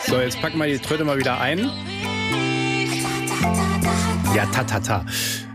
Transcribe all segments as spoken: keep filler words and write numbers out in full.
So, jetzt packen wir die Tröte mal wieder ein. Ja, ta, ta, ta.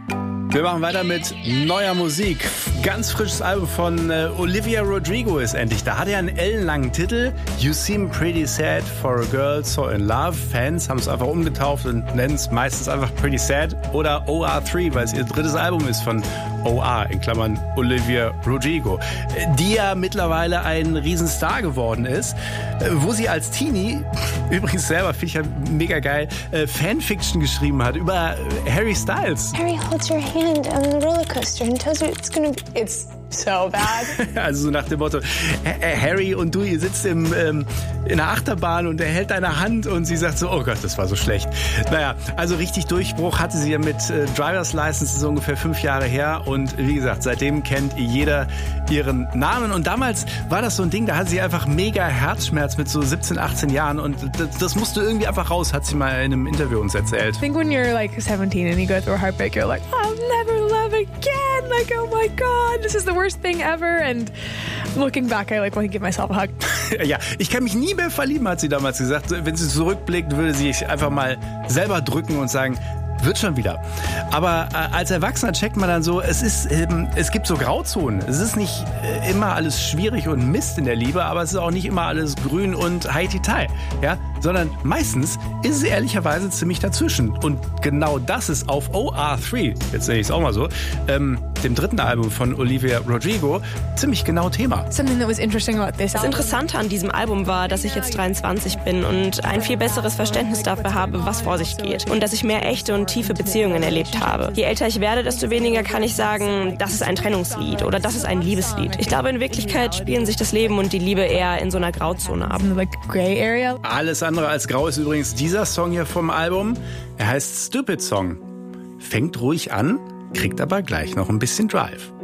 Wir machen weiter mit neuer Musik. Ganz frisches Album von äh, Olivia Rodrigo ist endlich da. Hat ja einen ellenlangen Titel. You Seem Pretty Sad for a Girl So in Love. Fans haben es einfach umgetauft und nennen es meistens einfach Pretty Sad oder O R drei, weil es ihr drittes Album ist von O R, in Klammern Olivia Rodrigo, die ja mittlerweile ein Riesenstar geworden ist, wo sie als Teenie, übrigens selber, finde ich ja mega geil, äh, Fanfiction geschrieben hat über Harry Styles. Harry holds your hand on the roller coaster and tells you it's gonna be, it's so bad. Also so nach dem Motto, Harry und du, ihr sitzt im, ähm, in der Achterbahn und er hält deine Hand und sie sagt so, oh Gott, das war so schlecht. Naja, also richtig Durchbruch hatte sie ja mit äh, Driver's License, das ist ungefähr fünf Jahre her und wie gesagt, seitdem kennt jeder ihren Namen und damals war das so ein Ding, da hatte sie einfach mega Herzschmerz mit so siebzehn, achtzehn Jahren und das, das musste irgendwie einfach raus, hat sie mal in einem Interview uns erzählt. I think when you're like seventeen and you go through a heartbreak, you're like, I'll never love again. Like, oh my God, this is the worst thing ever. And looking back, I like want to give myself a hug. Ja, ich kann mich nie mehr verlieben, hat sie damals gesagt. Wenn sie zurückblickt, würde sie sich einfach mal selber drücken und sagen, wird schon wieder. Aber äh, als Erwachsener checkt man dann so, es ist, ähm, es gibt so Grauzonen. Es ist nicht äh, immer alles schwierig und Mist in der Liebe, aber es ist auch nicht immer alles grün und Haiti-Tai, ja, sondern meistens ist es ehrlicherweise ziemlich dazwischen. Und genau das ist auf O R drei, jetzt sehe ich es auch mal so, ähm, dem dritten Album von Olivia Rodrigo, ziemlich genau Thema. Something that was interesting about this Das Interessante an diesem Album war, dass ich jetzt dreiundzwanzig bin und ein viel besseres Verständnis dafür habe, was vor sich geht. Und dass ich mehr echte und tiefe Beziehungen erlebt habe. Je älter ich werde, desto weniger kann ich sagen, das ist ein Trennungslied oder das ist ein Liebeslied. Ich glaube, in Wirklichkeit spielen sich das Leben und die Liebe eher in so einer Grauzone ab. like gray area. Alles andere als grau ist übrigens dieser Song hier vom Album. Er heißt Stupid Song. Fängt ruhig an, kriegt aber gleich noch ein bisschen Drive.